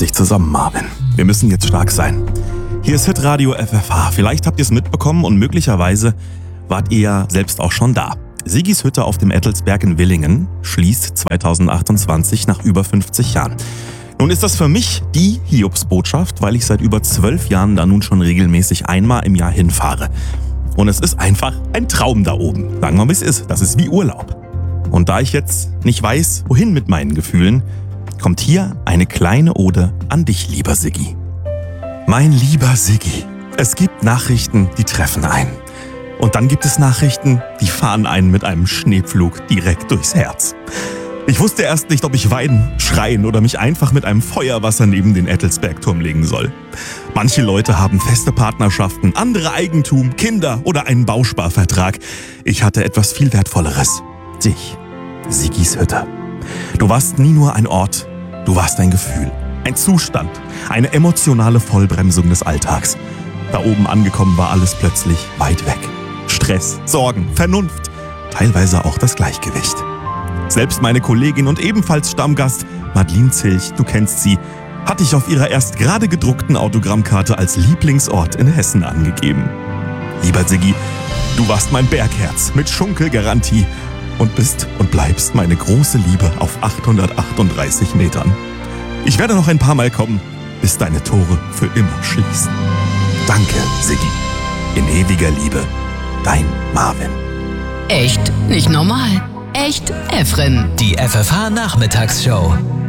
dich zusammen, Marvin. Wir müssen jetzt stark sein. Hier ist Hitradio FFH. Vielleicht habt ihr es mitbekommen und möglicherweise wart ihr ja selbst auch schon da. Siggis Hütte auf dem Ettelsberg in Willingen schließt 2028 nach über 50 Jahren. Nun ist das für mich die Hiobsbotschaft, weil ich seit über 12 Jahren da nun schon regelmäßig einmal im Jahr hinfahre. Und es ist einfach ein Traum da oben. Sagen wir mal, wie es ist. Das ist wie Urlaub. Und da ich jetzt nicht weiß, wohin mit meinen Gefühlen, kommt hier eine kleine Ode an dich, lieber Siggi. Mein lieber Siggi, es gibt Nachrichten, die treffen ein. Und dann gibt es Nachrichten, die fahren einen mit einem Schneepflug direkt durchs Herz. Ich wusste erst nicht, ob ich weinen, schreien oder mich einfach mit einem Feuerwasser neben den Ettelsbergturm legen soll. Manche Leute haben feste Partnerschaften, andere Eigentum, Kinder oder einen Bausparvertrag. Ich hatte etwas viel Wertvolleres. Dich, Siggis Hütte. Du warst nie nur ein Ort, du warst ein Gefühl, ein Zustand, eine emotionale Vollbremsung des Alltags. Da oben angekommen war alles plötzlich weit weg. Stress, Sorgen, Vernunft, teilweise auch das Gleichgewicht. Selbst meine Kollegin und ebenfalls Stammgast Madeleine Zilch, du kennst sie, hatte ich auf ihrer erst gerade gedruckten Autogrammkarte als Lieblingsort in Hessen angegeben. Lieber Siggi, du warst mein Bergherz mit Schunkelgarantie und bist und bleibst meine große Liebe auf 838 Metern. Ich werde noch ein paar Mal kommen, bis deine Tore für immer schließen. Danke, Siggi. In ewiger Liebe, dein Marvin. Echt nicht normal. Echt Efren. Die FFH Nachmittagsshow.